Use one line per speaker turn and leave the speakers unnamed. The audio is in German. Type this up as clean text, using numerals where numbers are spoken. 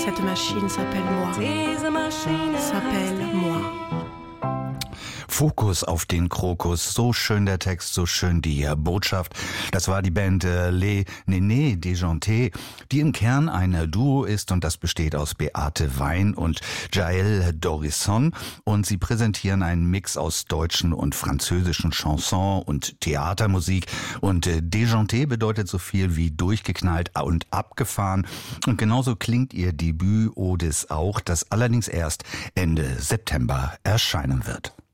Cette machine s'appelle moi. S'appelle moi.
Fokus auf den Krokus. So schön der Text, so schön die Botschaft. Das war die Band Les Nénés Déjantés, die im Kern ein Duo ist und das besteht aus Beate Wein und Jaël Dorisson. Und sie präsentieren einen Mix aus deutschen und französischen Chanson und Theatermusik. Und Déjanté bedeutet so viel wie durchgeknallt und abgefahren. Und genauso klingt ihr Debüt Odis auch, das allerdings erst Ende September erscheinen wird.